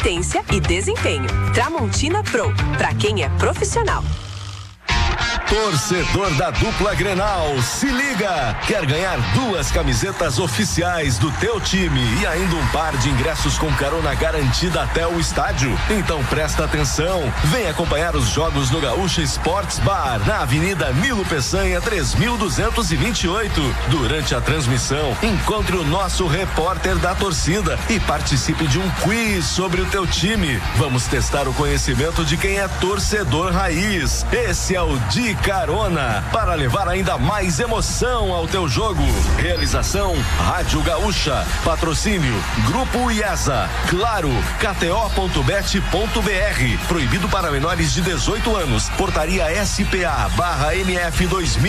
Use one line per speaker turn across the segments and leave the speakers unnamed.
competência e desempenho. Tramontina Pro, para quem é profissional.
Torcedor da dupla Grenal, se liga! Quer ganhar 2 camisetas oficiais do teu time e ainda um par de ingressos com carona garantida até o estádio? Então presta atenção, vem acompanhar os jogos no Gaúcha Sports Bar, na Avenida Nilo Peçanha, 3228. Durante a transmissão, encontre o nosso repórter da torcida e participe de um quiz sobre o teu time. Vamos testar o conhecimento de quem é torcedor raiz. Esse é o De Carona, para levar ainda mais emoção ao teu jogo. Realização Rádio Gaúcha. Patrocínio Grupo IESA. Claro, KTO.bet.br. Proibido para menores de 18 anos. Portaria SPA/MF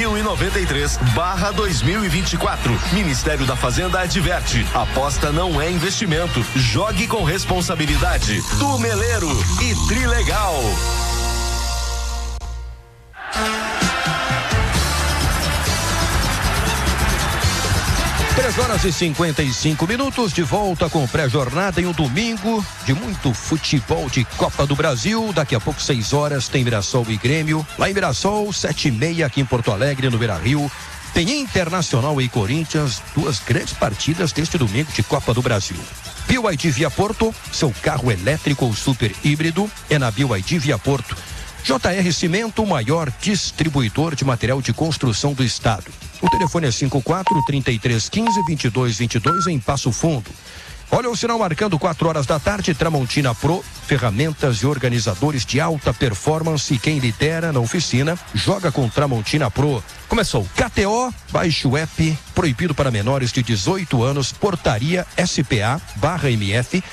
2093/2024. Ministério da Fazenda adverte: aposta não é investimento. Jogue com responsabilidade. Tumeleiro e Trilegal.
3h55, de volta com pré-jornada em um domingo de muito futebol de Copa do Brasil. Daqui a pouco 6h tem Mirassol e Grêmio. Lá em Mirassol, 7h30 aqui em Porto Alegre, no Beira-Rio. Tem Internacional e Corinthians, 2 grandes partidas deste domingo de Copa do Brasil. BYD Via Porto, seu carro elétrico ou super híbrido é na BYD Via Porto. JR Cimento, o maior distribuidor de material de construção do estado. O telefone é 54-3315-2222 em Passo Fundo. Olha o sinal marcando 4h da tarde. Tramontina Pro, ferramentas e organizadores de alta performance. Quem lidera na oficina joga com Tramontina Pro. Começou KTO, baixe o app, proibido para menores de 18 anos, portaria SPA/MF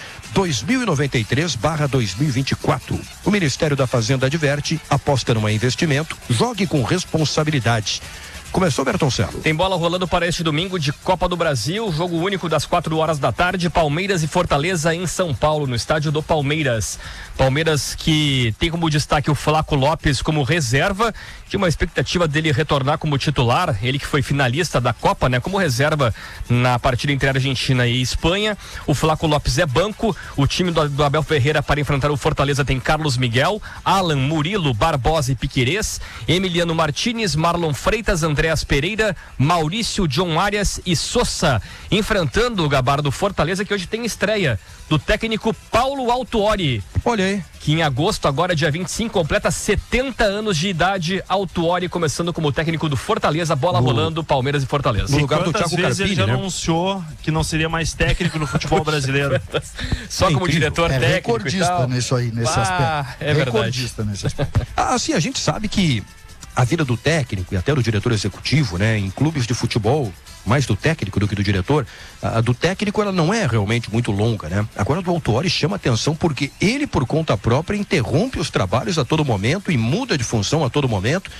2093/2024. O Ministério da Fazenda adverte: aposta não é investimento, jogue com responsabilidade. Começou, Bertoncello.
Tem bola rolando para este domingo de Copa do Brasil, jogo único das 4h da tarde, Palmeiras e Fortaleza em São Paulo, no estádio do Palmeiras. Palmeiras que tem como destaque o Flaco Lopes como reserva, tinha uma expectativa dele retornar como titular, ele que foi finalista da Copa, né, como reserva na partida entre Argentina e Espanha. O Flaco Lopes é banco, o time do Abel Ferreira para enfrentar o Fortaleza tem Carlos Miguel, Alan, Murilo, Barbosa e Piquerez, Emiliano Martínez, Marlon Freitas, Andréas Pereira, Maurício, John Arias e Sosa, enfrentando o Gabardo do Fortaleza, que hoje tem estreia do técnico Paulo Autuori.
Olha aí.
Que em agosto, agora dia 25, completa 70 anos de idade. Autuori começando como técnico do Fortaleza, bola rolando, Palmeiras e Fortaleza.
No lugar do Thiago Carpini, ele já anunciou que não seria mais técnico no futebol brasileiro.
Só como diretor técnico
recordista nisso aí, nesse aspecto.
É verdade.
Recordista nesse aspecto.
Assim, a gente sabe que a vida do técnico e até do diretor executivo, né, em clubes de futebol, mais do técnico do que do diretor, a do técnico ela não é realmente muito longa, né? Agora do Autuori chama atenção porque ele, por conta própria, interrompe os trabalhos a todo momento e muda de função a todo momento.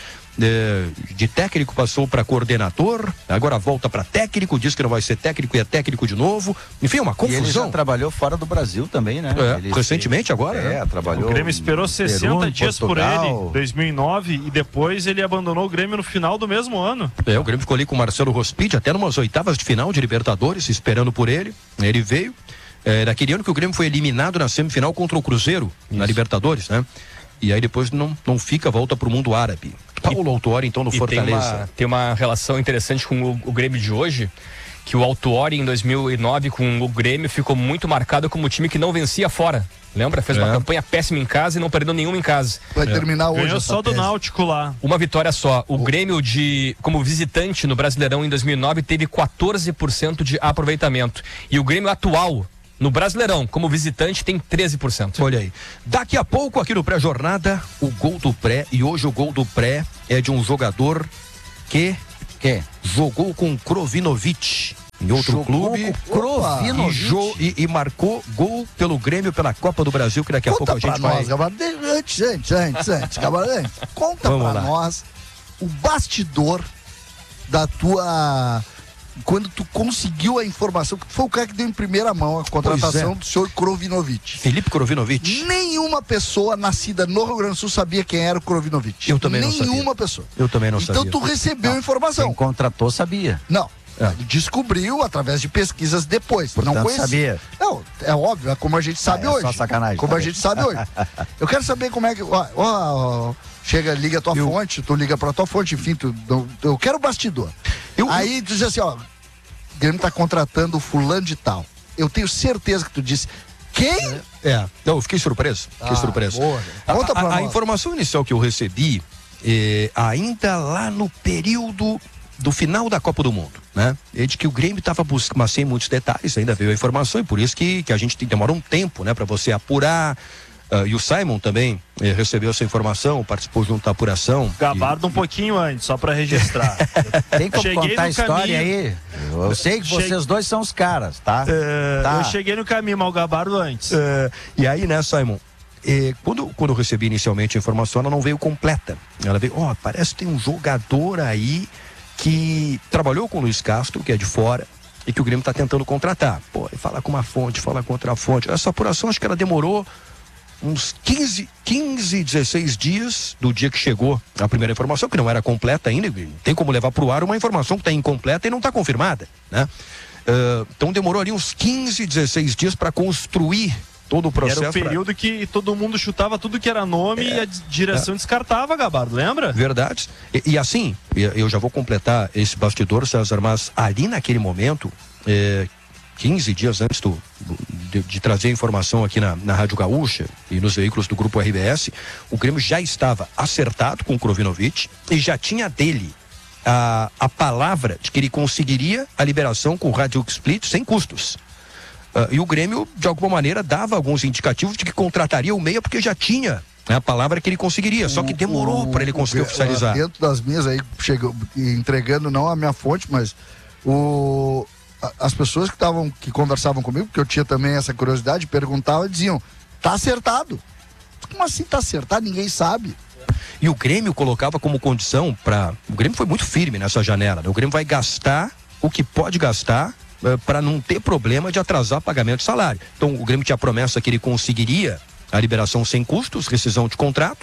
De técnico passou para coordenador, agora volta para técnico, diz que não vai ser técnico e é técnico de novo. Enfim, é uma confusão.
E ele já trabalhou fora do Brasil também, né?
Recentemente agora, né?
Trabalhou.
O Grêmio esperou 60
Peru,
dias
Portugal.
por ele, em 2009, e depois ele abandonou o Grêmio no final do mesmo ano.
O Grêmio ficou ali com o Marcelo Rospide até numas oitavas de final de Libertadores, esperando por ele. Ele veio. Naquele ano que o Grêmio foi eliminado na semifinal contra o Cruzeiro, na Libertadores, né? E aí depois não fica, volta pro mundo árabe. Paulo Autuori, então, no Fortaleza.
Tem uma relação interessante com o Grêmio de hoje, que o Autuori em 2009 com o Grêmio ficou muito marcado como time que não vencia fora. Lembra? Fez uma campanha péssima em casa e não perdeu nenhuma em casa.
Vai terminar hoje.
Ganhou só do Náutico lá.
Uma vitória só. O Grêmio como visitante no Brasileirão em 2009 teve 14% de aproveitamento. E o Grêmio atual no Brasileirão, como visitante, tem 13%.
Olha aí. Daqui a pouco, aqui no Pré-Jornada, o gol do Pré. E hoje o gol do Pré é de um jogador que jogou com Krovinovic em outro clube. E marcou gol pelo Grêmio, pela Copa do Brasil, que daqui a pouco a gente vai...
Antes, Gabardo, conta pra nós o bastidor da tua... Quando tu conseguiu a informação, que foi o cara que deu em primeira mão a contratação do senhor Krovinovic.
Felipe Krovinovic.
Nenhuma pessoa nascida no Rio Grande do Sul sabia quem era o Krovinovic.
Eu também não sabia.
Nenhuma pessoa.
Eu também não sabia.
Então tu recebeu a informação.
Quem contratou sabia.
Não. Ele descobriu através de pesquisas depois.
Portanto,
não conhecia.
sabia.
Não, é óbvio, é como a gente sabe hoje.
Só sacanagem.
Como a gente sabe hoje. Eu quero saber como é que... chega, liga a tua fonte, tu liga pra tua fonte, enfim, eu quero o bastidor. Aí tu diz assim, o Grêmio tá contratando o fulano de tal. Eu tenho certeza que tu disse... Quem?
Não, eu fiquei surpreso.
Boa. Conta pra nós.
A informação inicial que eu recebi, ainda lá no período do final da Copa do Mundo, né? É de que o Grêmio estava buscando, mas sem muitos detalhes, ainda veio a informação, e por isso que a gente demora um tempo, né, para você apurar. E o Simon também recebeu essa informação, participou junto da apuração.
Gabardo um pouquinho antes, só para registrar.
Tem como contar a história aí? Eu sei que vocês dois são os caras, tá?
Eu cheguei no caminho, mas o Gabardo antes.
E aí, né, Simon? Quando eu recebi inicialmente a informação, ela não veio completa. Ela veio, parece que tem um jogador aí que trabalhou com o Luiz Castro, que é de fora, e que o Grêmio está tentando contratar. Fala com uma fonte, fala com outra fonte. Essa apuração, acho que ela demorou uns 15, 16 dias do dia que chegou a primeira informação, que não era completa ainda. Tem como levar para o ar uma informação que está incompleta e não está confirmada, né? Então demorou ali uns 15, 16 dias para construir todo o processo.
Era o período que todo mundo chutava tudo que era nome e a direção descartava, Gabardo, lembra?
Verdade. E assim, eu já vou completar esse bastidor, César, mas ali naquele momento, 15 dias antes de trazer a informação aqui na Rádio Gaúcha e nos veículos do Grupo RBS, o Grêmio já estava acertado com o Krovinovic e já tinha dele a palavra de que ele conseguiria a liberação com o Radio Split sem custos. E o Grêmio, de alguma maneira, dava alguns indicativos de que contrataria o meia porque já tinha a palavra que ele conseguiria, só que demorou para ele conseguir oficializar.
Dentro das minhas aí, entregando não a minha fonte, mas as pessoas que conversavam comigo, porque eu tinha também essa curiosidade, perguntavam e diziam, tá acertado. Como assim tá acertado? Ninguém sabe.
E o Grêmio colocava como condição o Grêmio foi muito firme nessa janela, né? O Grêmio vai gastar o que pode gastar para não ter problema de atrasar pagamento de salário. Então o Grêmio tinha a promessa que ele conseguiria a liberação sem custos, rescisão de contrato.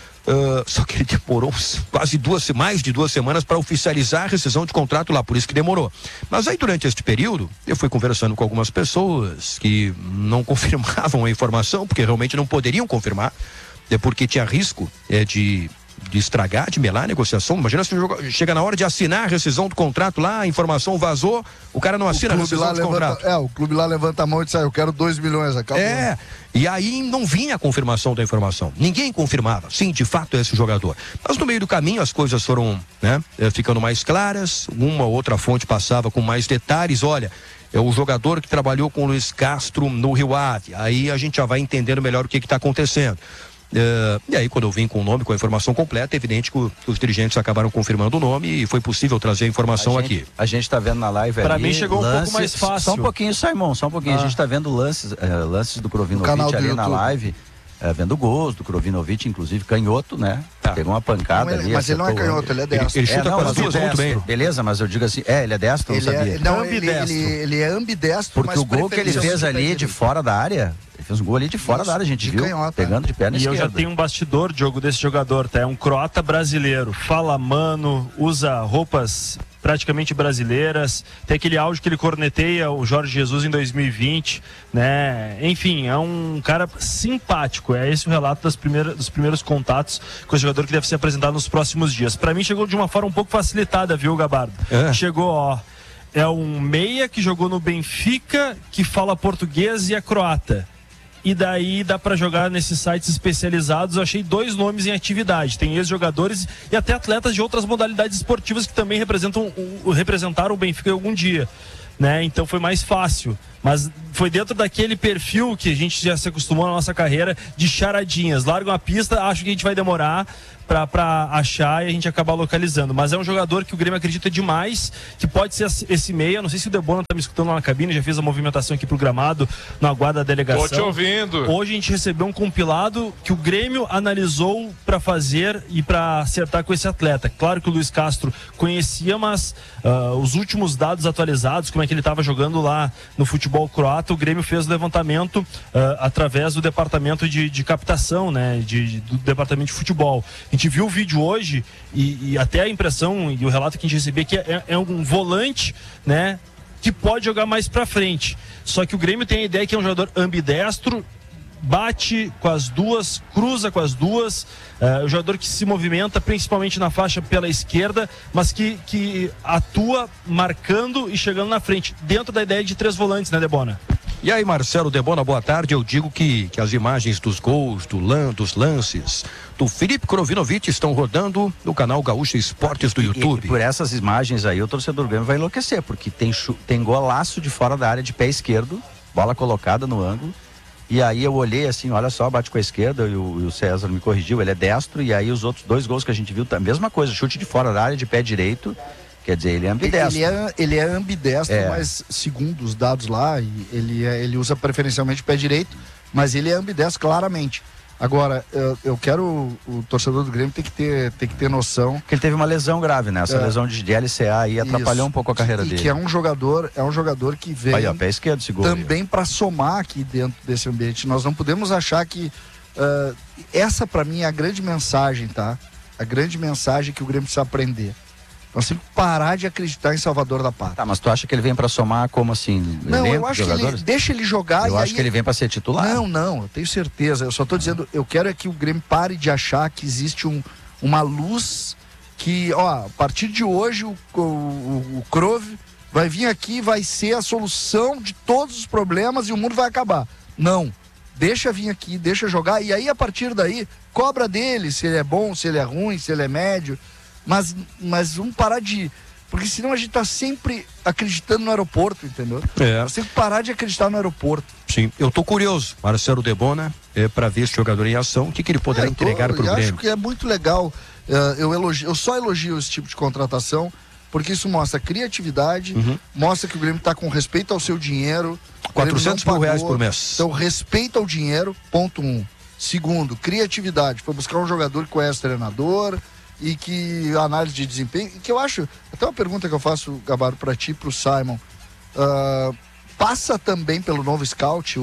Só que ele demorou quase mais de 2 semanas para oficializar a rescisão de contrato lá, por isso que demorou. Mas aí durante este período, eu fui conversando com algumas pessoas que não confirmavam a informação, porque realmente não poderiam confirmar, porque tinha risco de estragar, de melar a negociação. Imagina se chega na hora de assinar a rescisão do contrato lá, a informação vazou, o cara não assina a rescisão do contrato.
O clube lá levanta a mão e diz, eu quero 2 milhões, acabou.
E aí não vinha a confirmação da informação. Ninguém confirmava. Sim, de fato é esse jogador. Mas no meio do caminho as coisas foram, ficando mais claras. Uma ou outra fonte passava com mais detalhes. Olha, é o jogador que trabalhou com o Luiz Castro no Rio Ave. Aí a gente já vai entendendo melhor o que está acontecendo. E aí quando eu vim com o nome, com a informação completa, é evidente que os dirigentes acabaram confirmando o nome e foi possível trazer a informação aqui.
A gente tá vendo na live
ali. Pra mim chegou um pouco mais fácil.
Só um pouquinho, Simon, só um pouquinho. A gente tá vendo lances do Krovinovic ali na live. Vendo gols do Krovinovic, inclusive canhoto, né? Pegou uma pancada ali.
Mas ele não é canhoto, ele é destro.
Ele chuta
quase duas muito bem. Beleza, mas eu digo assim, ele é destro, não sabia.
Ele é ambidestro.
Porque o gol que ele fez ali de fora da área, ele fez um gol ali de fora da área, a gente viu, canhota, pegando de perna esquerda.
E eu já tenho um bastidor, Diogo, desse jogador, tá? É um croata brasileiro, fala mano, usa roupas praticamente brasileiras, tem aquele áudio que ele corneteia o Jorge Jesus em 2020, né? Enfim, é um cara simpático, é esse o relato dos primeiros contatos com o jogador que deve ser apresentado nos próximos dias. Pra mim chegou de uma forma um pouco facilitada, viu, Gabardo? Chegou, é um meia que jogou no Benfica, que fala português e é croata. E daí dá para jogar nesses sites especializados. Eu achei 2 nomes em atividade. Tem ex-jogadores e até atletas de outras modalidades esportivas que também representaram o Benfica em algum dia, né? Então foi mais fácil. Mas foi dentro daquele perfil que a gente já se acostumou na nossa carreira de charadinhas. Largam a pista, acho que a gente vai demorar para achar e a gente acabar localizando. Mas é um jogador que o Grêmio acredita demais, que pode ser esse meia. Não sei se o Debona tá me escutando lá na cabine, já fez a movimentação aqui pro gramado, no aguardo da delegação.
Tô te ouvindo.
Hoje a gente recebeu um compilado que o Grêmio analisou para fazer e para acertar com esse atleta. Claro que o Luiz Castro conhecia, mas os últimos dados atualizados, como é que ele estava jogando lá no futebol futebol croata, o Grêmio fez o levantamento através do departamento de captação, né, do departamento de futebol. A gente viu o vídeo hoje e até a impressão e o relato que a gente recebeu que é um volante, né, que pode jogar mais pra frente. Só que o Grêmio tem a ideia que é um jogador ambidestro, bate com as duas, cruza com as duas, o jogador que se movimenta principalmente na faixa pela esquerda, mas que atua marcando e chegando na frente, dentro da ideia de 3 volantes, né, Debona?
E aí, Marcelo Debona, boa tarde. Eu digo que as imagens dos gols, dos lances do Felipe Krovinovic estão rodando no canal Gaúcho Esportes do YouTube.
E por essas imagens aí, o torcedor do Grêmio vai enlouquecer, porque tem golaço de fora da área de pé esquerdo, bola colocada no ângulo. E aí eu olhei assim, olha só, bate com a esquerda, e o César me corrigiu, ele é destro, e aí os outros 2 gols que a gente viu, a mesma coisa, chute de fora da área de pé direito. Quer dizer, ele é ambidestro.
Ele é ambidestro, mas segundo os dados lá, ele usa preferencialmente o pé direito, mas ele é ambidestro claramente. Agora, eu quero o torcedor do Grêmio tem que ter noção.
Que ele teve uma lesão grave, né? Essa lesão de LCA aí atrapalhou um pouco a carreira dele.
Que é um jogador que vem
aí, ó, pé esquerdo, esse gol
também para somar aqui dentro desse ambiente. Nós não podemos achar que essa para mim é a grande mensagem, tá? A grande mensagem que o Grêmio precisa aprender. Nós temos que parar de acreditar em Salvador da Pátria.
Tá, mas tu acha que ele vem pra somar como assim?
Não, eu acho que ele deixa ele jogar.
Eu acho que ele vem pra ser titular.
Não, eu tenho certeza. Eu só tô dizendo, eu quero é que o Grêmio pare de achar que existe uma luz que, ó, a partir de hoje o Krove vai vir aqui, vai ser a solução de todos os problemas e o mundo vai acabar. Não. Deixa vir aqui, deixa jogar e aí a partir daí cobra dele se ele é bom, se ele é ruim, se ele é médio. Mas vamos parar de... Porque senão a gente tá sempre acreditando no aeroporto, entendeu? Nós temos que parar de acreditar no aeroporto.
Sim, eu tô curioso, Marcelo Debona, para ver esse jogador em ação, o que ele poderá entregar pro Grêmio.
Eu acho que é muito legal, eu só elogio esse tipo de contratação, porque isso mostra criatividade, mostra que o Grêmio tá com respeito ao seu dinheiro.
400 mil reais por mês.
Então, respeito ao dinheiro, ponto 1. Segundo, criatividade, foi buscar um jogador que conhece o treinador... E que análise de desempenho, e que eu acho, até uma pergunta que eu faço, Gabardo, para ti e pro Simon, passa também pelo novo scout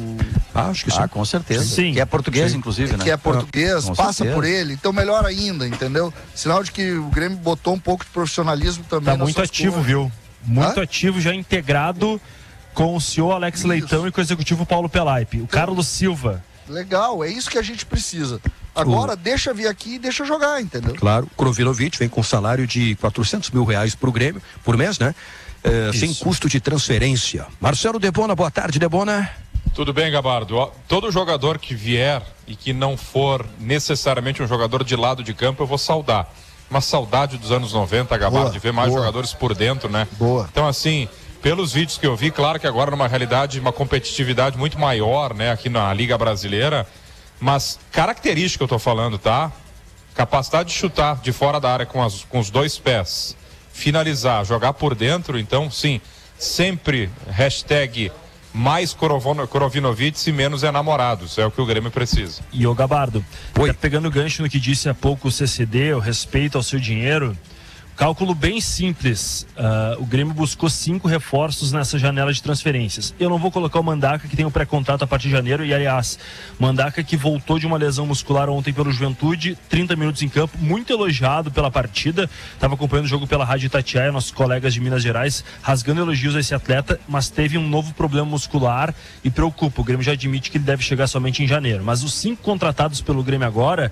acho que sim.
Com certeza.
Sim.
Que é português, inclusive, né?
Que é português, passa
certeza.
por ele, então melhor ainda, entendeu? Sinal de que o Grêmio botou um pouco de profissionalismo também.
Tá muito ativo, coisas. Viu? Muito ativo, já integrado com o CEO Alex Leitão e com o executivo Paulo Pelaipe. O Carlos Silva.
Legal, é isso que a gente precisa. Agora, deixa vir aqui e deixa jogar, entendeu?
Claro, Krovinovic vem com salário de 400 mil reais pro Grêmio, por mês, né? Sem custo de transferência. Marcelo Debona, boa tarde, Debona.
Tudo bem, Gabardo. Todo jogador que vier e que não for necessariamente um jogador de lado de campo, eu vou saudar. Uma saudade dos anos 90, Gabardo, de ver mais jogadores por dentro, né?
Boa.
Então, assim, pelos vídeos que eu vi, claro que agora numa realidade, uma competitividade muito maior, né? Aqui na Liga Brasileira. Mas característica eu tô falando, tá? Capacidade de chutar de fora da área com os 2 pés, finalizar, jogar por dentro, então sim, sempre hashtag mais Krovinovic e menos namorados, é o que o Grêmio precisa.
E o Gabardo, pegando o gancho no que disse há pouco o CCD, o respeito ao seu dinheiro, cálculo bem simples, o Grêmio buscou 5 reforços nessa janela de transferências. Eu não vou colocar o Mandaca, que tem o pré-contrato a partir de janeiro, e aliás, Mandaca que voltou de uma lesão muscular ontem pelo Juventude, 30 minutos em campo, muito elogiado pela partida, estava acompanhando o jogo pela Rádio Itatiaia, nossos colegas de Minas Gerais, rasgando elogios a esse atleta, mas teve um novo problema muscular e preocupa. O Grêmio já admite que ele deve chegar somente em janeiro, mas os 5 contratados pelo Grêmio agora,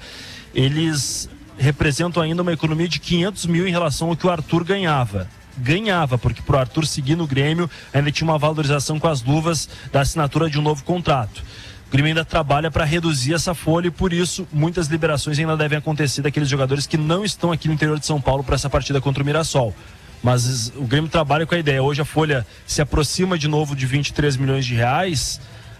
eles representam ainda uma economia de 500 mil em relação ao que o Arthur ganhava, porque pro Arthur seguir no Grêmio ainda tinha uma valorização com as luvas da assinatura de um novo contrato. O Grêmio ainda trabalha para reduzir essa folha e por isso muitas liberações ainda devem acontecer daqueles jogadores que não estão aqui no interior de São Paulo para essa partida contra o Mirassol. Mas o Grêmio trabalha com a ideia, hoje a folha se aproxima de novo de 23 milhões de reais,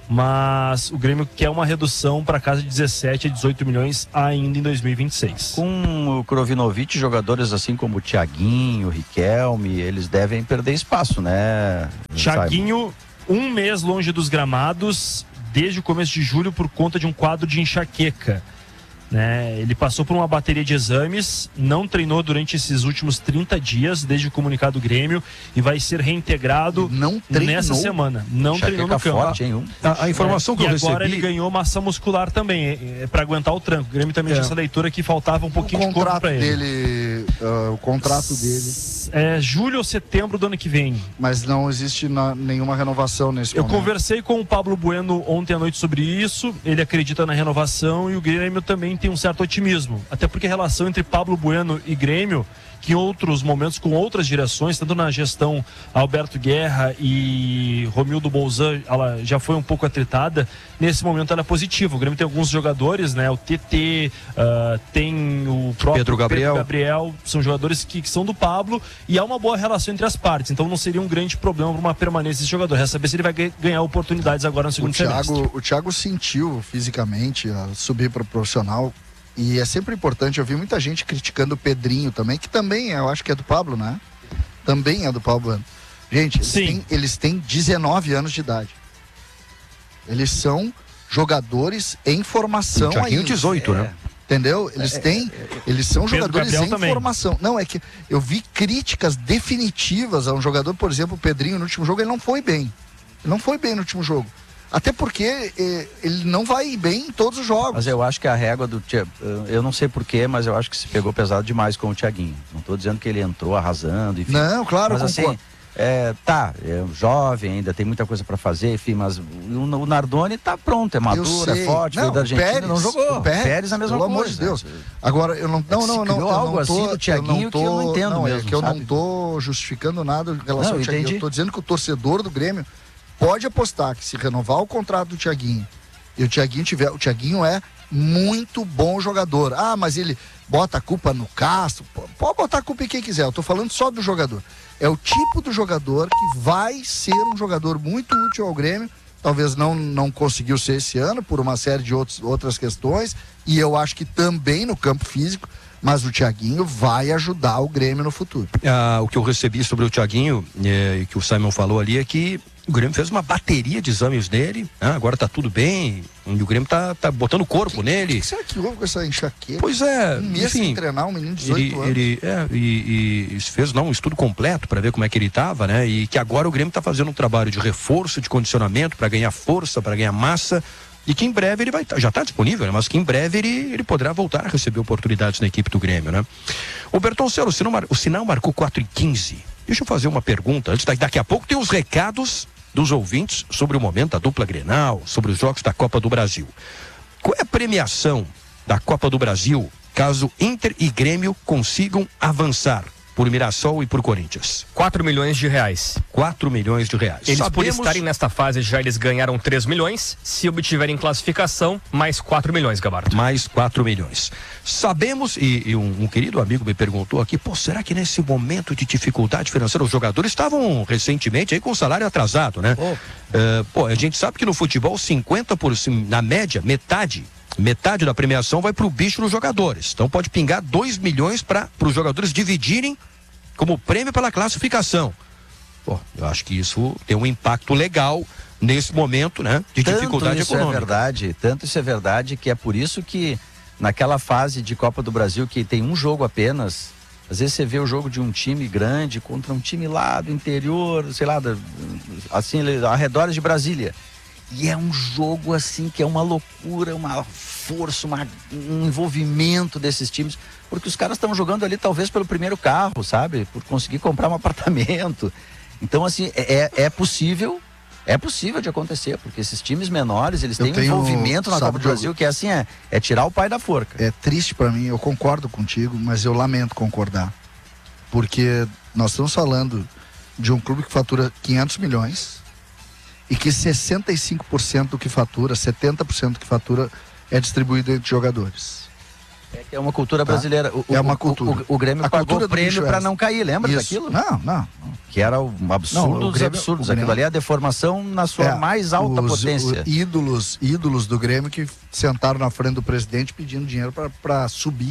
mas o Grêmio quer uma redução para casa de 17 a 18 milhões ainda em 2026.
Com o Krovinovic, jogadores assim como o Thiaguinho, o Riquelme, eles devem perder espaço, né?
Thiaguinho, um mês longe dos gramados, desde o começo de julho por conta de um quadro de enxaqueca. né? Ele passou por uma bateria de exames, não treinou durante esses últimos 30 dias, desde o comunicado do Grêmio, e vai ser reintegrado nessa semana. Não treinou no campo.
Forte, hein?
A informação que eu recebi...
agora ele ganhou massa muscular também, para aguentar o tranco. O Grêmio também tinha essa leitura que faltava um pouquinho de corpo para ele.
O contrato dele...
É julho ou setembro do ano que vem.
Mas não existe nenhuma renovação nesse momento.
Eu conversei com o Pablo Bueno ontem à noite sobre isso, ele acredita na renovação e o Grêmio também tem um certo otimismo. Até porque a relação entre Pablo Bueno e Grêmio, que em outros momentos com outras direções, tanto na gestão Alberto Guerra e Romildo Bolzan, ela já foi um pouco atritada. Nesse momento ela é positiva. O Grêmio tem alguns jogadores, né? O TT, tem o próprio
Pedro
Gabriel, são jogadores que são do Pablo e há uma boa relação entre as partes. Então não seria um grande problema para uma permanência desse jogador. Resta saber se ele vai ganhar oportunidades agora no segundo semestre.
O Thiago sentiu fisicamente a subir para o profissional. E é sempre importante, eu vi muita gente criticando o Pedrinho também, que também eu acho que é do Pablo, né? Também é do Pablo. Gente, eles têm 19 anos de idade. Eles são jogadores em formação
ainda. 18, né?
Entendeu? Eles são jogadores em
também.
formação. Não, é que eu vi críticas definitivas a um jogador, por exemplo, o Pedrinho, no último jogo, ele não foi bem. Ele não foi bem no último jogo. Até porque ele não vai bem em todos os jogos.
Mas eu acho que a régua do Thiago, eu não sei porquê, mas eu acho que se pegou pesado demais com o Thiaguinho. Não estou dizendo que ele entrou arrasando, enfim.
Não, claro,
mas assim, é jovem ainda, tem muita coisa para fazer, enfim, mas o Nardoni tá pronto, é maduro, é forte, veio da Argentina,
Pérez,
não jogou.
O
Pérez a mesma
pelo
coisa.
Amor de Deus. Agora, eu não
algo assim do Thiaguinho que eu não entendo mesmo,
é que eu
sabe?
não tô justificando nada em relação ao Thiaguinho.
Entendi.
Eu tô dizendo que o torcedor do Grêmio pode apostar que se renovar o contrato do Thiaguinho e o Thiaguinho é muito bom jogador. Ah, mas ele bota a culpa no Castro. Pode botar a culpa em quem quiser. Eu tô falando só do jogador. É o tipo do jogador que vai ser um jogador muito útil ao Grêmio. Talvez não conseguiu ser esse ano por uma série de outras questões. E eu acho que também no campo físico. Mas o Thiaguinho vai ajudar o Grêmio no futuro.
O que eu recebi sobre o Thiaguinho, que o Simon falou ali, é que o Grêmio fez uma bateria de exames dele, agora tá tudo bem, e o Grêmio tá botando o corpo nele.
O que será que houve com essa enxaqueca?
Pois é,
um mês sem treinar, um menino de 18 anos.
Ele fez um estudo completo para ver como é que ele tava, né? E que agora o Grêmio tá fazendo um trabalho de reforço, de condicionamento para ganhar força, para ganhar massa. E que em breve ele já está disponível, né? Mas que em breve ele poderá voltar a receber oportunidades na equipe do Grêmio, né? O Bertoncello, o sinal marcou 4h15. Deixa eu fazer uma pergunta. Daqui a pouco tem os recados dos ouvintes sobre o momento da dupla Grenal, sobre os jogos da Copa do Brasil. Qual é a premiação da Copa do Brasil caso Inter e Grêmio consigam avançar por Mirassol e por Corinthians?
4 milhões de reais.
4 milhões de reais.
Eles, por estarem nesta fase, eles ganharam 3 milhões. Se obtiverem classificação, mais 4 milhões, Gabardo.
Mais 4 milhões. Sabemos, e um querido amigo me perguntou aqui, será que nesse momento de dificuldade financeira, os jogadores estavam recentemente aí com o salário atrasado, né? A gente sabe que no futebol 50%, na média, metade da premiação vai pro bicho dos jogadores. Então pode pingar 2 milhões para os jogadores dividirem como prêmio pela classificação. Eu acho que isso tem um impacto legal nesse momento, né, de dificuldade econômica.
Tanto isso é verdade que é por isso que naquela fase de Copa do Brasil que tem um jogo apenas, às vezes você vê o jogo de um time grande contra um time lá do interior, sei lá, assim, arredores de Brasília. E é um jogo assim que é uma loucura, uma força, um envolvimento desses times, porque os caras estão jogando ali talvez pelo primeiro carro, sabe? Por conseguir comprar um apartamento. Então assim, é possível de acontecer, porque esses times menores, eles têm um envolvimento na Copa do Brasil que é assim, é tirar o pai da forca.
É triste pra mim, eu concordo contigo, mas eu lamento concordar. Porque nós estamos falando de um clube que fatura 500 milhões e que 65% do que fatura, 70% do que fatura é distribuído entre jogadores.
É uma cultura brasileira.
É uma cultura.
O Grêmio pagou o prêmio para não cair, lembra daquilo?
Não.
Que era um absurdo dos absurdos. Aquilo ali é a deformação na sua mais alta potência.
Ídolos do Grêmio que sentaram na frente do presidente pedindo dinheiro para subir.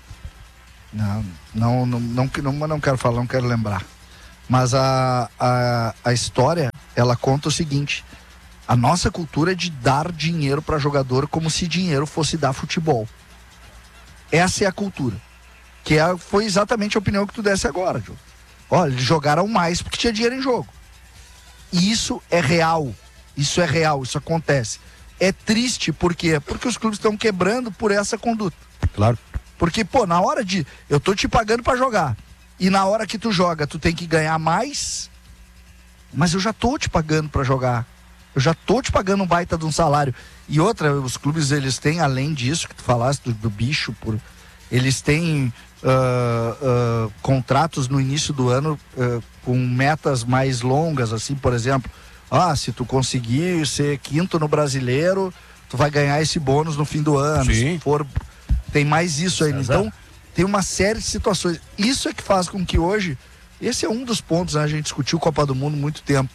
Não quero falar, não quero lembrar. Mas a história, ela conta o seguinte: a nossa cultura é de dar dinheiro para jogador como se dinheiro fosse dar futebol. Essa é a cultura. Foi exatamente a opinião que tu desse agora, Diogo. Olha, eles jogaram mais porque tinha dinheiro em jogo. E isso é real. Isso é real, isso acontece. É triste, por quê? Porque os clubes estão quebrando por essa conduta.
Claro.
Porque, na hora de... Eu tô te pagando pra jogar. E na hora que tu joga, tu tem que ganhar mais. Mas eu já tô te pagando pra jogar. Eu já tô te pagando um baita de um salário. E outra, os clubes, eles têm, além disso que tu falaste do bicho, eles têm contratos no início do ano com metas mais longas, assim, por exemplo, se tu conseguir ser quinto no Brasileiro, tu vai ganhar esse bônus no fim do ano.
Sim.
Se for, tem mais isso aí. Então, tem uma série de situações. Isso é que faz com que hoje, esse é um dos pontos, né? A gente discutiu Copa do Mundo muito tempo.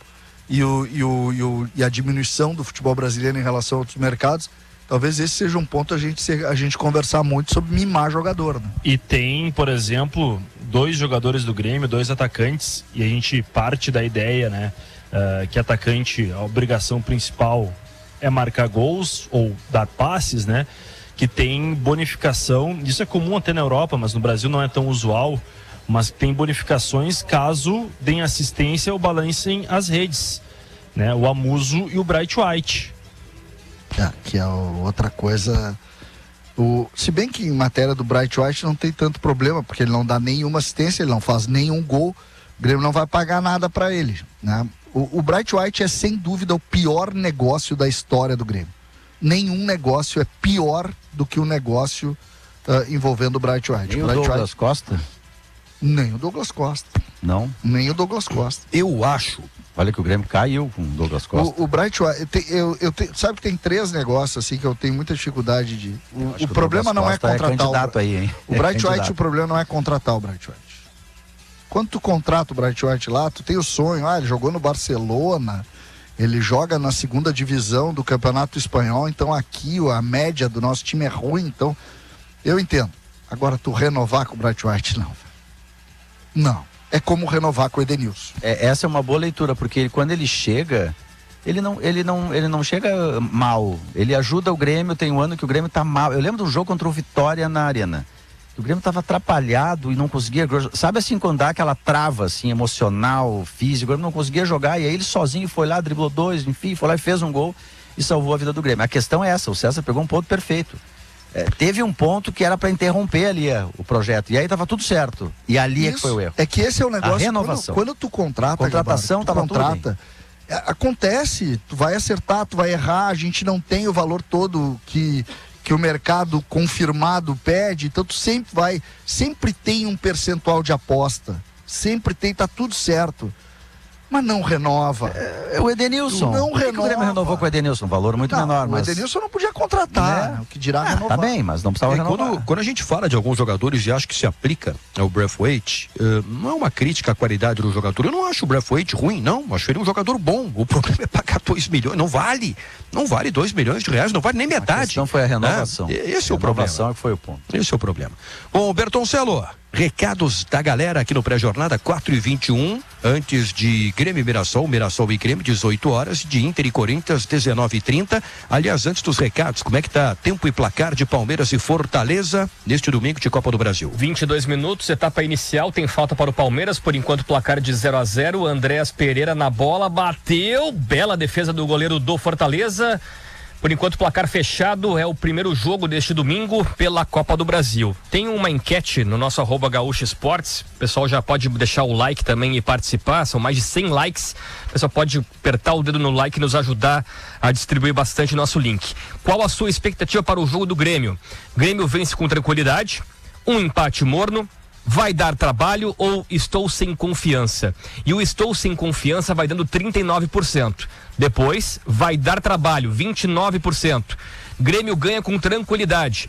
E a diminuição do futebol brasileiro em relação a outros mercados, talvez esse seja um ponto a gente conversar muito sobre mimar jogador, né?
E tem, por exemplo, 2 jogadores do Grêmio, 2 atacantes, e a gente parte da ideia, né, que atacante, a obrigação principal é marcar gols ou dar passes, né, que tem bonificação. Isso é comum até na Europa, mas no Brasil não é tão usual. Mas tem bonificações caso deem assistência ou balancem as redes, né? O Amuso e o Bright White.
Que é outra coisa. Se bem que em matéria do Bright White não tem tanto problema, porque ele não dá nenhuma assistência, ele não faz nenhum gol, o Grêmio não vai pagar nada para ele, né? O Bright White é sem dúvida o pior negócio da história do Grêmio. Nenhum negócio é pior do que o negócio envolvendo o Bright White.
E o Douglas Costa?
Nem o Douglas Costa.
Não?
Nem o Douglas Costa.
Eu acho.
Olha que o Grêmio caiu com o Douglas Costa.
O Bright White, sabe que tem 3 negócios assim que eu tenho muita dificuldade de... O problema não é contratar o Bright White, o problema não é contratar o Bright White. Quando tu contrata o Bright White lá, tu tem o sonho, ele jogou no Barcelona, ele joga na 2ª divisão do Campeonato Espanhol, então aqui a média do nosso time é ruim, então eu entendo. Agora tu renovar com o Bright White, não. É como renovar com o Edenilson.
Essa é uma boa leitura, porque quando ele chega, ele não chega mal. Ele ajuda o Grêmio, tem um ano que o Grêmio tá mal. Eu lembro do jogo contra o Vitória na Arena. O Grêmio tava atrapalhado e não conseguia... Sabe assim, quando dá aquela trava, assim, emocional, física, o Grêmio não conseguia jogar, e aí ele sozinho foi lá, driblou 2, enfim, foi lá e fez um gol e salvou a vida do Grêmio. A questão é essa, o César pegou um ponto perfeito. Teve um ponto que era para interromper ali o projeto, e aí tava tudo certo, e ali que foi o erro.
É que esse é o negócio.
A renovação.
Quando tu contrata,
contratação
Gabardo, contrata, acontece, tu vai acertar, tu vai errar, a gente não tem o valor todo que o mercado confirmado pede, então tu sempre tem um percentual de aposta, sempre tem, tá tudo certo. Mas não renova.
O Edenilson.
Não renova.
O Grêmio renovou com o Edenilson, valor muito menor.
O Edenilson não podia contratar, o que dirá renovar.
Tá bem, mas não precisava renovar.
Quando a gente fala de alguns jogadores e acho que se aplica ao Braithwaite, não é uma crítica à qualidade do jogador. Eu não acho o Braithwaite ruim, não. Acho ele um jogador bom. O problema é pagar 2 milhões. Não vale 2 milhões de reais, não vale nem metade. A questão
foi a renovação.
Esse é o problema.
A renovação que foi o ponto.
Esse é o problema. Bom, Bertoncelo, recados da galera aqui no pré-jornada 4h21, antes de Grêmio e Mirassol e Grêmio 18 horas, de Inter e Corinthians 19h30. Aliás, antes dos recados, como é que tá tempo e placar de Palmeiras e Fortaleza neste domingo de Copa do Brasil?
22 minutos, etapa inicial, tem falta para o Palmeiras, por enquanto placar de 0-0. Andréas Pereira na bola, bateu, bela defesa do goleiro do Fortaleza. Por enquanto, placar fechado, é o primeiro jogo deste domingo pela Copa do Brasil. Tem uma enquete no nosso @Gaúcha Esportes, o pessoal já pode deixar o like também e participar, são mais de 100 likes, o pessoal pode apertar o dedo no like e nos ajudar a distribuir bastante nosso link. Qual a sua expectativa para o jogo do Grêmio? Grêmio vence com tranquilidade, um empate morno, vai dar trabalho ou estou sem confiança? E o estou sem confiança vai dando 39%. Depois, vai dar trabalho, 29%. Grêmio ganha com tranquilidade,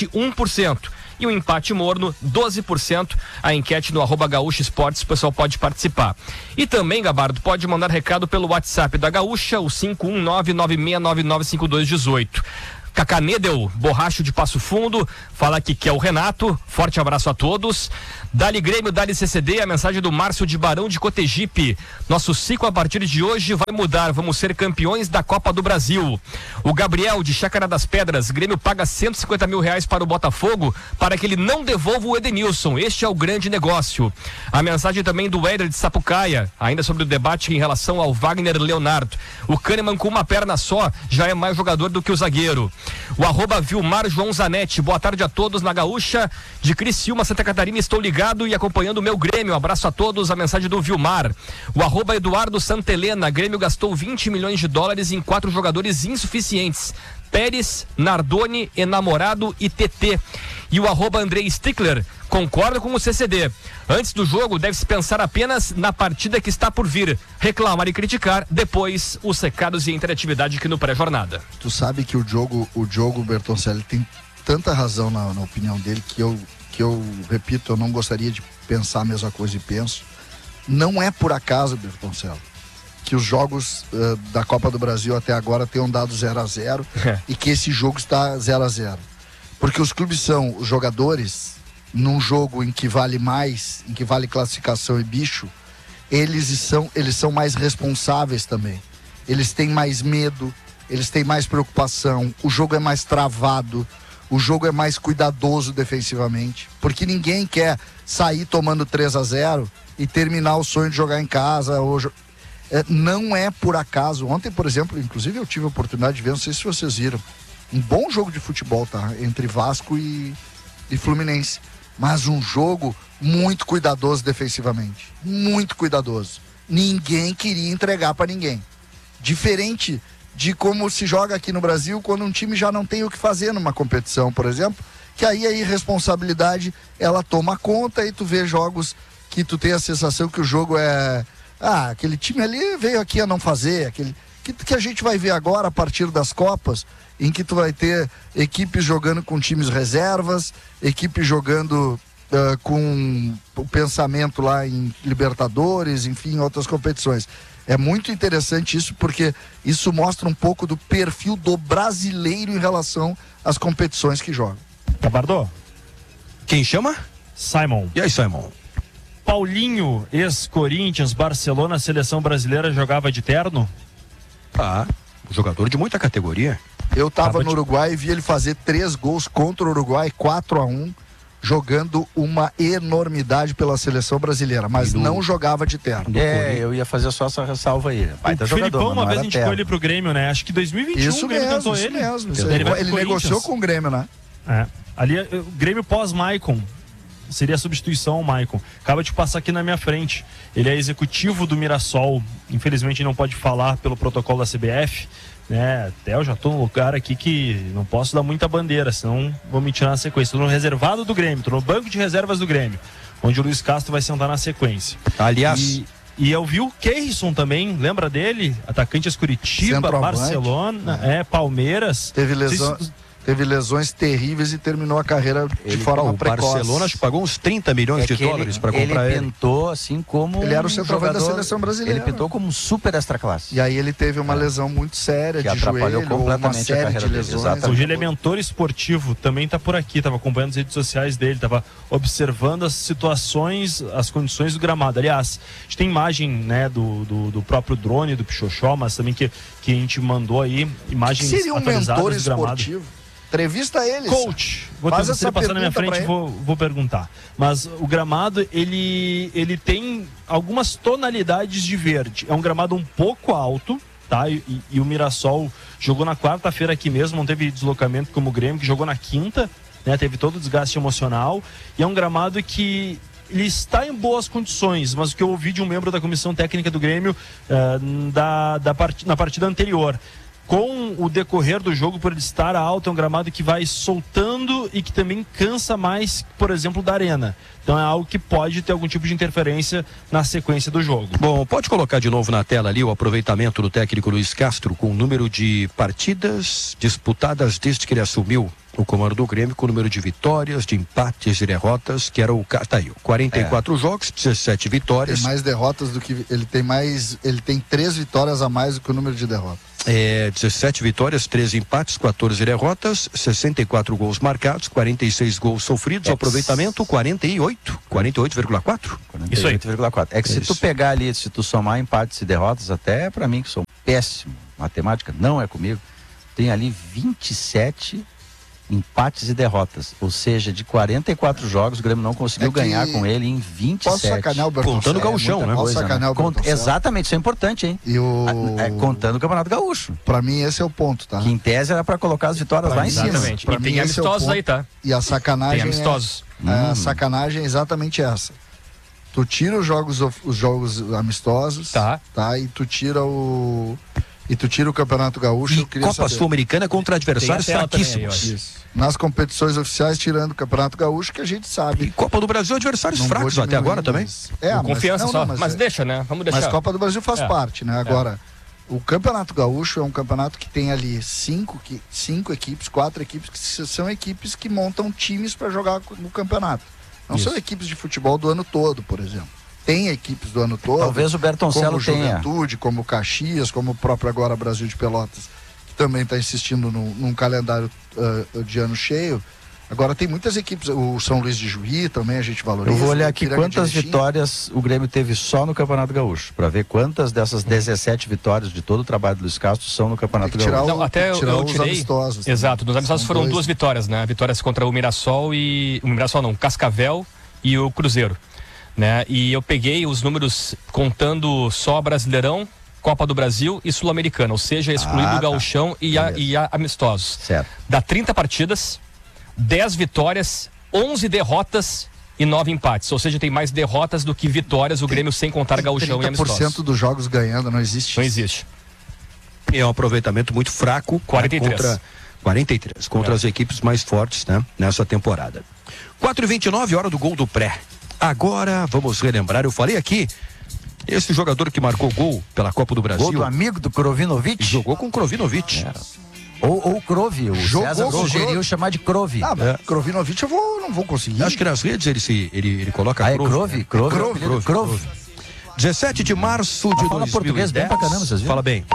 21%. E o empate morno, 12%. A enquete no @Gaúcha Esportes, o pessoal pode participar. E também, Gabardo, pode mandar recado pelo WhatsApp da Gaúcha, o 51996995218. Cacá Nedel, borracho de Passo Fundo, fala que quer o Renato. Forte abraço a todos. Dali Grêmio, Dali CCD, a mensagem do Márcio de Barão de Cotegipe. Nosso ciclo a partir de hoje vai mudar, vamos ser campeões da Copa do Brasil. O Gabriel de Chácara das Pedras, Grêmio paga 150 mil reais para o Botafogo para que ele não devolva o Edenilson, este é o grande negócio. A mensagem também do Éder de Sapucaia, ainda sobre o debate em relação ao Wagner Leonardo. O Kahneman com uma perna só já é mais jogador do que o zagueiro. O @Vilmar João Zanetti, boa tarde a todos na Gaúcha de Criciúma, Santa Catarina, estou ligado e acompanhando o meu Grêmio, um abraço a todos, a mensagem do Vilmar. O @Eduardo Santelena, Grêmio gastou 20 milhões de dólares em 4 jogadores insuficientes, Pérez, Nardoni, Enamorado e TT. E o @Andrei Stickler, concorda com o CCD. Antes do jogo, deve-se pensar apenas na partida que está por vir. Reclamar e criticar, depois os recados e a interatividade aqui no pré-jornada.
Tu sabe que o Diogo Bertoncelli tem tanta razão na opinião dele que eu repito, eu não gostaria de pensar a mesma coisa e penso. Não é por acaso, Bertoncelli, que os jogos da Copa do Brasil até agora tenham dado 0-0 e que esse jogo está 0-0. Porque os clubes são os jogadores, num jogo em que vale mais, em que vale classificação e bicho, eles são mais responsáveis também. Eles têm mais medo, eles têm mais preocupação, o jogo é mais travado, o jogo é mais cuidadoso defensivamente, porque ninguém quer sair tomando 3-0 e terminar o sonho de jogar em casa. Não é por acaso. Ontem, por exemplo, inclusive eu tive a oportunidade de ver, não sei se vocês viram, um bom jogo de futebol, tá? Entre Vasco e Fluminense. Mas um jogo muito cuidadoso defensivamente. Muito cuidadoso. Ninguém queria entregar para ninguém. Diferente de como se joga aqui no Brasil quando um time já não tem o que fazer numa competição, por exemplo, que aí a irresponsabilidade ela toma conta e tu vê jogos que tu tem a sensação que o jogo é aquele time ali veio aqui a não fazer, aquele que a gente vai ver agora a partir das Copas, em que tu vai ter equipes jogando com times reservas, equipes jogando com o pensamento lá em Libertadores, enfim, em outras competições. É muito interessante isso, porque isso mostra um pouco do perfil do brasileiro em relação às competições que joga.
Gabardo?
Quem chama?
Simon.
E aí, Simon?
Paulinho, ex-Corinthians, Barcelona, seleção brasileira, jogava de terno?
Jogador de muita categoria.
Eu tava no Uruguai e vi ele fazer 3 gols contra o Uruguai, 4-1, jogando uma enormidade pela seleção brasileira, mas não jogava de terno.
Eu ia fazer só essa ressalva aí.
O Filipão uma vez indicou ele pro Grêmio, né? Acho que 2021
isso
o Grêmio
mesmo,
tentou
isso
ele.
mesmo. Ele
negociou
negociou com o Grêmio, né?
Ali, o Grêmio pós-Maicon. Seria a substituição ao Maicon. Acaba de passar aqui na minha frente. Ele é executivo do Mirassol. Infelizmente não pode falar pelo protocolo da CBF, né? Até eu já tô num lugar aqui que não posso dar muita bandeira, senão vou me tirar na sequência. Tô no reservado do Grêmio, tô no banco de reservas do Grêmio, onde o Luiz Castro vai sentar na sequência.
Aliás...
E eu vi o Keirson também, lembra dele? Atacante de Curitiba, Barcelona, Palmeiras.
Teve lesões terríveis e terminou a carreira de forma precoce.
O Barcelona acho que pagou uns 30 milhões de dólares para comprar ele.
Ele pintou assim como
ele era o centroavante da seleção brasileira.
Ele pintou como um super extra classe.
E aí ele teve uma lesão muito séria
que
de
atrapalhou
joelho,
completamente
uma
a
série
carreira
de
dele.
lesões.
Hoje ele é mentor esportivo, também tá por aqui, tava acompanhando as redes sociais dele, tava observando as situações, as condições do gramado. Aliás, a gente tem imagem, né, do próprio drone, do Pichochó, mas também que a gente mandou aí imagens
seria um mentor
do gramado.
Esportivo? Entrevista ele.
Coach, se ele passar na minha frente, vou perguntar. Mas o gramado, ele tem algumas tonalidades de verde. É um gramado um pouco alto, tá? E o Mirassol jogou na quarta-feira aqui mesmo, não teve deslocamento como o Grêmio, que jogou na quinta, né? Teve todo o desgaste emocional. E é um gramado que ele está em boas condições, mas o que eu ouvi de um membro da comissão técnica do Grêmio na partida anterior, com o decorrer do jogo, por ele estar alto, é um gramado que vai soltando e que também cansa mais, por exemplo, da arena. Então é algo que pode ter algum tipo de interferência na sequência do jogo.
Bom, pode colocar de novo na tela ali o aproveitamento do técnico Luiz Castro com o número de partidas disputadas desde que ele assumiu o comando do Grêmio, com o número de vitórias, de empates e derrotas, que era o... Tá aí, 44 jogos, 17 vitórias.
Tem mais derrotas do que... Ele tem 3 vitórias a mais do que o número de derrotas.
17 vitórias, 13 empates, 14 derrotas, 64 gols marcados, 46 gols sofridos, aproveitamento 48,4.
Isso aí. 48,4. É que se tu pegar ali, se tu somar empates e derrotas, até pra mim que sou péssimo, matemática não é comigo, tem ali 27 empates e derrotas, ou seja, de 44 jogos o Grêmio não conseguiu ganhar com ele em 27.
Posso sacanear o Bertoncello?
Contando o Gauchão, né?
Posso sacanear o Bertoncello?
Exatamente, isso é importante, hein? Contando o Campeonato Gaúcho.
Pra mim esse é o ponto, tá?
Que em tese era pra colocar as vitórias lá em cima.
Exatamente.
Pra
E
mim,
tem
esse é o
amistosos
ponto.
aí, tá?
E a sacanagem
Tem amistosos.
A sacanagem é exatamente essa. Tu tira os jogos amistosos, tá? E tu tira o Campeonato Gaúcho.
E Copa Sul-Americana contra adversários fraquíssimos.
Isso. Nas competições oficiais, tirando o Campeonato Gaúcho, que a gente sabe.
E Copa do Brasil, adversários fracos até agora também.
Confiança só, mas deixa, né? Vamos deixar.
Mas Copa do Brasil faz parte, né? Agora, o Campeonato Gaúcho é um campeonato que tem ali 4 equipes, que são equipes que montam times para jogar no campeonato. Não são equipes de futebol do ano todo, por exemplo. Tem equipes do ano todo.
Talvez o Bertoncello tenha.
Como Juventude, como Caxias, como o próprio agora Brasil de Pelotas, que também está insistindo num calendário de ano cheio. Agora tem muitas equipes, o São Luís de Juí também a gente valoriza.
Eu vou olhar aqui quantas vitórias o Grêmio teve só no Campeonato Gaúcho, para ver quantas dessas 17 vitórias de todo o trabalho do Luiz Castro são no Campeonato Gaúcho.
Não, até eu tirei.
Amistosos,
exato, nos amistosos foram 2 vitórias, né? Vitórias contra o Mirassol o Cascavel e o Cruzeiro, né? E eu peguei os números contando só Brasileirão, Copa do Brasil e Sul-Americana, ou seja, excluindo o Gauchão e a amistosos.
Certo.
Dá 30 partidas, 10 vitórias, 11 derrotas e 9 empates. Ou seja, tem mais derrotas do que vitórias o Grêmio sem contar Gauchão e amistosos.
30% dos jogos ganhando, não existe.
Não existe.
É um aproveitamento muito fraco.
43.
43 contra as equipes mais fortes, né, nessa temporada. 4h29, hora do gol do pré. Agora vamos relembrar, eu falei aqui, esse jogador que marcou gol pela Copa do Brasil.
Gol do amigo do Krovinovic.
Jogou com o Krovinovic.
Ou Krove, o César sugeriu chamar de Krove.
Krovinovic não vou conseguir.
Acho que nas redes ele coloca
Krove. Krove.
17 de março de 2010.
Português bem pra caramba, vocês viram?
Fala bem.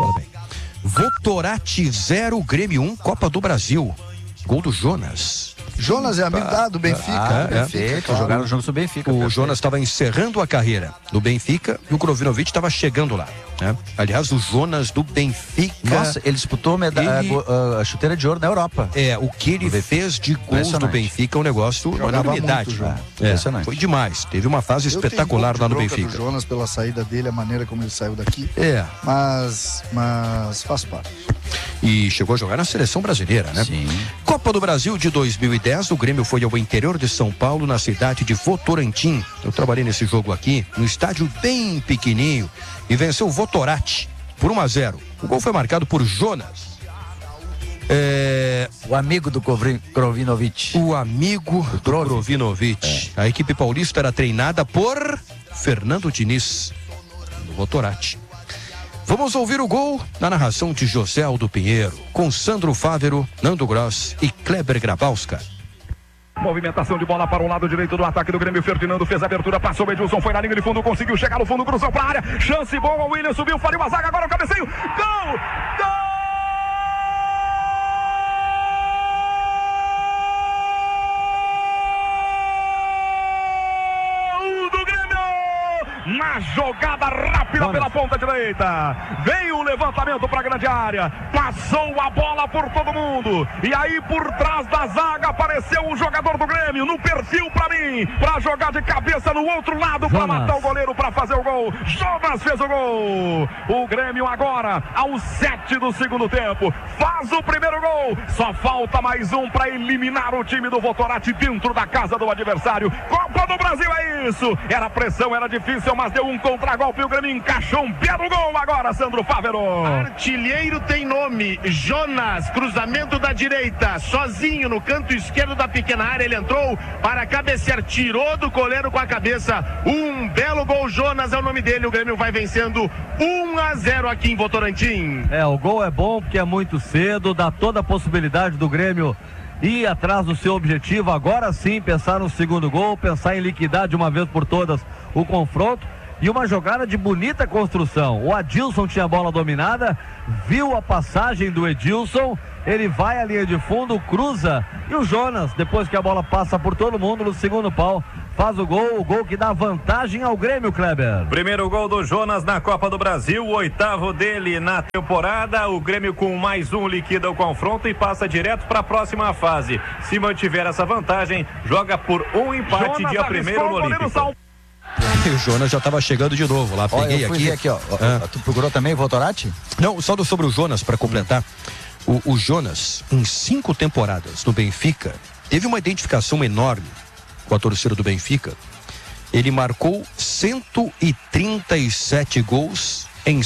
Votorati 0, Grêmio 1, Copa do Brasil. Gol do Jonas.
Jonas é amigo do Benfica.
Perfeito, jogaram juntos no Benfica.
O Jonas estava encerrando a carreira no Benfica e o Krovinovic estava chegando lá, né? Aliás, o Jonas do Benfica.
Nossa, ele disputou a chuteira de ouro na Europa.
O que ele fez de gols no Benfica é um negócio, uma enormidade.
Impressionante.
Foi demais. Teve uma fase espetacular lá no Benfica.
O Jonas, pela saída dele, a maneira como ele saiu daqui. Mas faz parte.
E chegou a jogar na seleção brasileira, né?
Sim.
Copa do Brasil de 2010, o Grêmio foi ao interior de São Paulo, na cidade de Votorantim. Eu trabalhei nesse jogo aqui, no estádio bem pequenininho, e venceu o Votorati por 1-0. O gol foi marcado por Jonas.
O amigo do Krovinovic.
O amigo do Krovinovic. A equipe paulista era treinada por Fernando Diniz, do Votorati. Vamos ouvir o gol na narração de José Aldo Pinheiro, com Sandro Fávero, Nando Gross e Kleber Grabowska.
Movimentação de bola para o lado direito do ataque do Grêmio. Ferdinando fez a abertura, passou o Edilson, foi na linha de fundo, conseguiu chegar no fundo, cruzou para a área. Chance boa, o William subiu, fariu a zaga, agora o cabeceio. Gol! Na jogada rápida pela ponta direita, veio o levantamento para a grande área, passou a bola por todo mundo, e aí por trás da zaga apareceu o jogador do Grêmio no perfil para mim, para jogar de cabeça no outro lado, para matar o goleiro, para fazer o gol. Jonas fez o gol. O Grêmio agora aos 7 do segundo tempo faz o primeiro gol, só falta mais um para eliminar o time do Votorati dentro da casa do adversário. Copa do Brasil é isso, era pressão, era difícil, mas deu um contragolpe, o Grêmio encaixou um belo gol agora, Sandro Fávero.
Artilheiro tem nome, Jonas, cruzamento da direita, sozinho no canto esquerdo da pequena área, ele entrou para cabecear, tirou do goleiro com a cabeça, um belo gol. Jonas é o nome dele, o Grêmio vai vencendo 1-0 aqui em Votorantim.
O gol é bom porque é muito cedo, dá toda a possibilidade do Grêmio ir atrás do seu objetivo, agora sim pensar no segundo gol, pensar em liquidar de uma vez por todas o confronto. e uma jogada de bonita construção. O Adilson tinha a bola dominada, viu a passagem do Edilson, ele vai à linha de fundo, cruza, e o Jonas, depois que a bola passa por todo mundo no segundo pau, faz o gol que dá vantagem ao Grêmio, Kleber.
Primeiro gol do Jonas na Copa do Brasil, o 8º dele na temporada. O Grêmio com mais um liquida o confronto e passa direto para a próxima fase. Se mantiver essa vantagem, joga por um empate dia 1º no Olímpico.
E o Jonas já estava chegando de novo lá. Peguei
aqui, ó. Tu procurou também o Votorati?
Não, só sobre o Jonas, para completar. O Jonas, em 5 temporadas no Benfica, teve uma identificação enorme com a torcida do Benfica. Ele marcou 137 gols em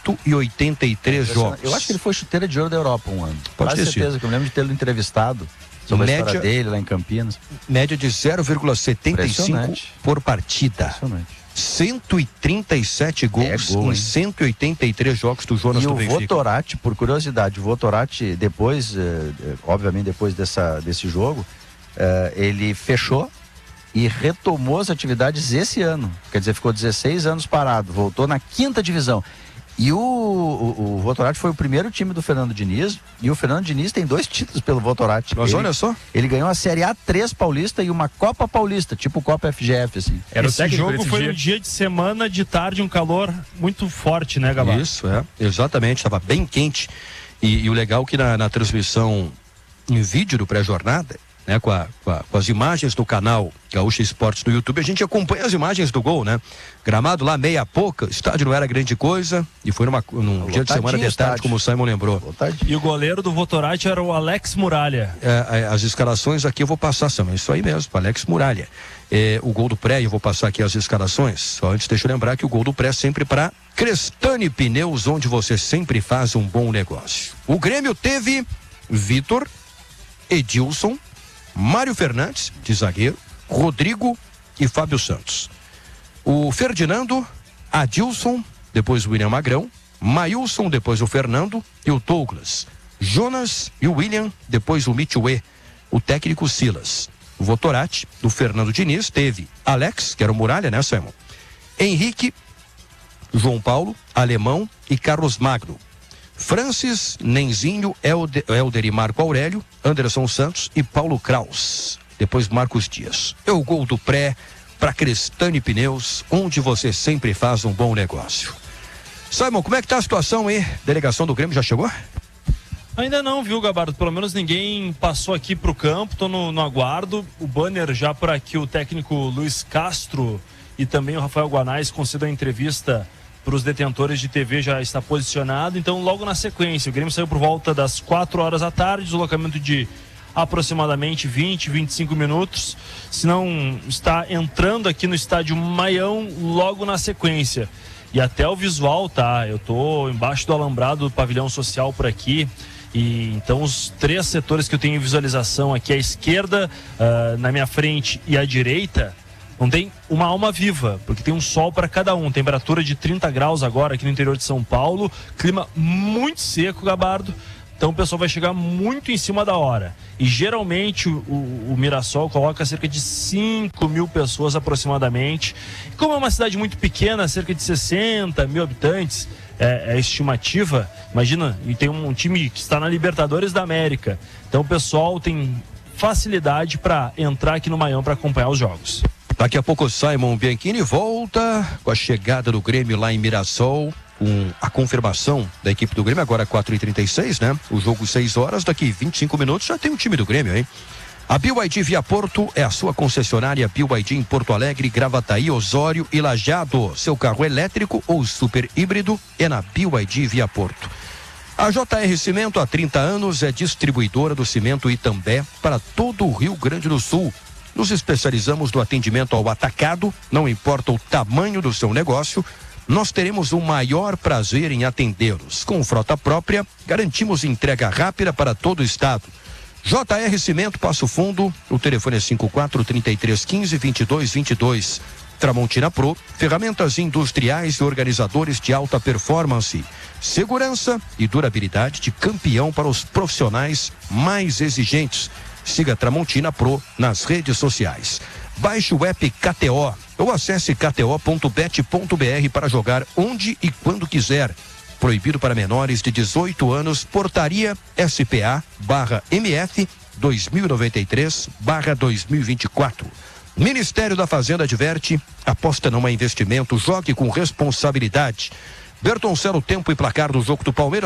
183 jogos.
Eu acho que ele foi chuteira de ouro da Europa um ano.
Pode ter
certeza,
sido.
que eu lembro de tê-lo entrevistado sobre a história dele lá em Campinas.
Média de 0,75 por partida.
Impressionante.
137 gols em 183 jogos do Jonas do Benfica.
E o Votorati, por curiosidade, o Votorati depois, obviamente depois desse jogo, ele fechou e retomou as atividades esse ano. Quer dizer, ficou 16 anos parado, voltou na 5ª divisão. E o Votorati foi o primeiro time do Fernando Diniz, e o Fernando Diniz tem 2 títulos pelo Votorati.
Mas olha só.
Ele ganhou a Série A3 paulista e uma Copa Paulista, tipo Copa FGF, assim.
Esse jogo foi um dia de semana, de tarde, um calor muito forte, né, Gabá?
Isso, exatamente, estava bem quente. E o legal que na transmissão em vídeo do pré-jornada, né, com as imagens do canal Gaúcha Esportes do YouTube, a gente acompanha as imagens do gol, né? Gramado lá meia pouca, estádio não era grande coisa, e foi num dia de semana de tarde, como o Simon lembrou.
E o goleiro do Votorati era o Alex Muralha.
As escalações aqui eu vou passar, Simon, isso aí mesmo, Alex Muralha. O gol do pré, eu vou passar aqui as escalações, só antes deixa eu lembrar que o gol do pré é sempre para Crestani Pneus, onde você sempre faz um bom negócio. O Grêmio teve Vitor, Edilson, Mário Fernandes, de zagueiro, Rodrigo e Fábio Santos. O Ferdinando, Adilson, depois o William Magrão, Maílson, depois o Fernando e o Douglas. Jonas e o William, depois o Mitchue, o técnico Silas. O Votorati, do Fernando Diniz, teve Alex, que era o Muralha, né, Simon? Henrique, João Paulo, Alemão e Carlos Magno. Francis, Nenzinho, Helder e Marco Aurélio, Anderson Santos e Paulo Kraus. Depois Marcos Dias. É o gol do pré para Crestani Pneus, onde você sempre faz um bom negócio. Simon, como é que tá a situação aí? Delegação do Grêmio já chegou?
Ainda não, viu, Gabardo? Pelo menos ninguém passou aqui pro campo, tô no aguardo. O banner já por aqui, o técnico Luiz Castro e também o Rafael Guanais concedeu a entrevista para os detentores de TV, já está posicionado. Então, logo na sequência, o Grêmio saiu por volta das 4 horas da tarde, deslocamento de aproximadamente 20, 25 minutos. Se não está entrando aqui no estádio Maião logo na sequência. E até o visual, tá? Eu tô embaixo do alambrado do pavilhão social por aqui. E então os 3 setores que eu tenho em visualização aqui, à esquerda, na minha frente e à direita, não tem uma alma viva, porque tem um sol para cada um. Temperatura de 30 graus agora aqui no interior de São Paulo. Clima muito seco, Gabardo. Então o pessoal vai chegar muito em cima da hora. E geralmente o Mirassol coloca cerca de 5 mil pessoas aproximadamente. E como é uma cidade muito pequena, cerca de 60 mil habitantes, é a estimativa. Imagina, e tem um time que está na Libertadores da América. Então o pessoal tem facilidade para entrar aqui no Maião para acompanhar os jogos.
Daqui a pouco o Simon Bianchini volta com a chegada do Grêmio lá em Mirassol, com a confirmação da equipe do Grêmio, agora 4h36, né? O jogo 6 horas, daqui 25 minutos já tem o time do Grêmio, hein? A BYD Via Porto é a sua concessionária BYD em Porto Alegre, Gravataí, Osório e Lajeado. Seu carro elétrico ou super híbrido é na BYD Via Porto. A JR Cimento há 30 anos é distribuidora do cimento Itambé para todo o Rio Grande do Sul. Nos especializamos no atendimento ao atacado, não importa o tamanho do seu negócio, nós teremos o maior prazer em atendê-los. Com frota própria, garantimos entrega rápida para todo o estado. JR Cimento Passo Fundo, o telefone é 54-3315-2222. Tramontina Pro, ferramentas industriais e organizadores de alta performance. Segurança e durabilidade de campeão para os profissionais mais exigentes. Siga Tramontina Pro nas redes sociais. Baixe o app KTO ou acesse kto.bet.br para jogar onde e quando quiser. Proibido para menores de 18 anos, portaria SPA/MF 2093/2024. Ministério da Fazenda adverte: aposta não é investimento, jogue com responsabilidade. Bertoncello, tempo e placar do jogo do Palmeiras.